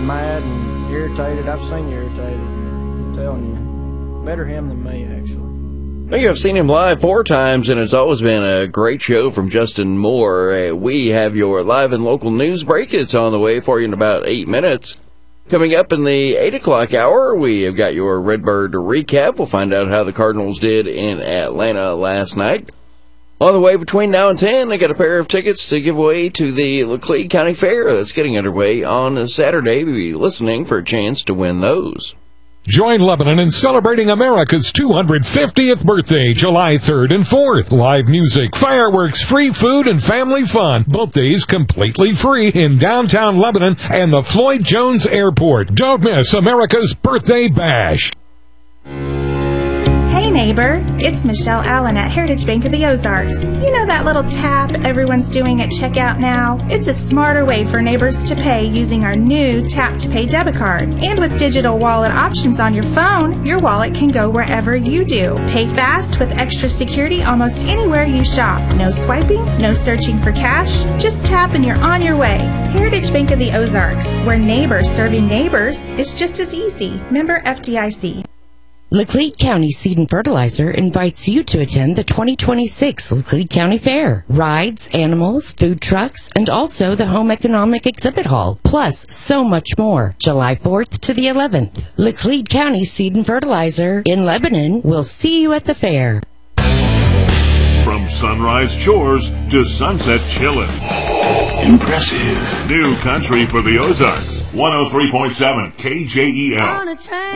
mad and irritated. I've seen you irritated. I'm telling you. Better him than me, actually. I've seen him live 4 times, and it's always been a great show from Justin Moore. We have your live and local news break. It's on the way for you in about 8 minutes. Coming up in the 8 o'clock hour, we have got your Redbird recap. We'll find out how the Cardinals did in Atlanta last night. On the way between now and 10, I got a pair of tickets to give away to the Laclede County Fair that's getting underway on Saturday. We'll be listening for a chance to win those. Join Lebanon in celebrating America's 250th birthday, July 3rd and 4th. Live music, fireworks, free food, and family fun. Both days completely free in downtown Lebanon and the Floyd Jones Airport. Don't miss America's Birthday Bash. Hey neighbor, it's Michelle Allen at Heritage Bank of the Ozarks. You know that little tap everyone's doing at checkout now? It's a smarter way for neighbors to pay using our new Tap to Pay debit card. And with digital wallet options on your phone, your wallet can go wherever you do. Pay fast with extra security almost anywhere you shop. No swiping, no searching for cash. Just tap and you're on your way. Heritage Bank of the Ozarks, where neighbors serving neighbors is just as easy. Member FDIC. Laclede County Seed and Fertilizer invites you to attend the 2026 Laclede County Fair. Rides, animals, food trucks, and also the Home Economic Exhibit Hall. Plus, so much more. July 4th to the 11th. Laclede County Seed and Fertilizer in Lebanon. We'll see you at the fair. From sunrise chores to sunset chillin'. Impressive. New country for the Ozarks. 103.7 KJEL.